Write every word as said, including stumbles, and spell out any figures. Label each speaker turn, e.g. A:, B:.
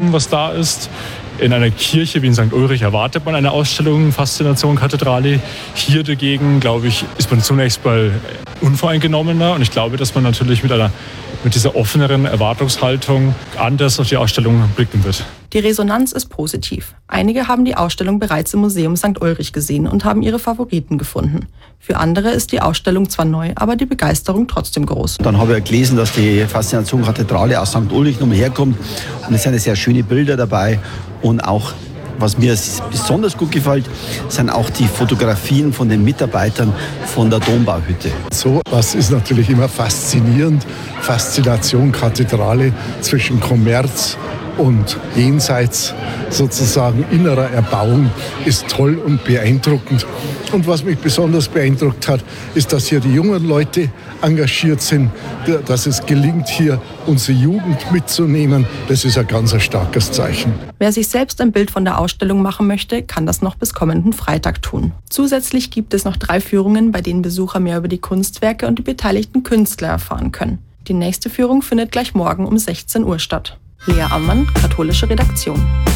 A: Publikum, was da ist. In einer Kirche wie in Sankt Ulrich erwartet man eine Ausstellung Faszination Kathedrale. Hier dagegen, glaube ich, ist man zunächst mal unvoreingenommener. Und ich glaube, dass man natürlich mit einer mit dieser offeneren Erwartungshaltung anders auf die Ausstellung blicken wird.
B: Die Resonanz ist positiv. Einige haben die Ausstellung bereits im Museum Sankt Ulrich gesehen und haben ihre Favoriten gefunden. Für andere ist die Ausstellung zwar neu, aber die Begeisterung trotzdem groß.
C: Dann habe ich gelesen, dass die Faszination Kathedrale aus Sankt Ulrich nochmal herkommt. Und es sind sehr schöne Bilder dabei. Und auch, was mir besonders gut gefällt, sind auch die Fotografien von den Mitarbeitern von der Dombauhütte.
D: So was ist natürlich immer faszinierend. Faszination Kathedrale zwischen Kommerz und jenseits sozusagen innerer Erbauung ist toll und beeindruckend. Und was mich besonders beeindruckt hat, ist, dass hier die jungen Leute engagiert sind, dass es gelingt, hier unsere Jugend mitzunehmen. Das ist ein ganz starkes Zeichen.
B: Wer sich selbst ein Bild von der Ausstellung machen möchte, kann das noch bis kommenden Freitag tun. Zusätzlich gibt es noch drei Führungen, bei denen Besucher mehr über die Kunstwerke und die beteiligten Künstler erfahren können. Die nächste Führung findet gleich morgen um sechzehn Uhr statt. Lea Ammann, katholische Redaktion.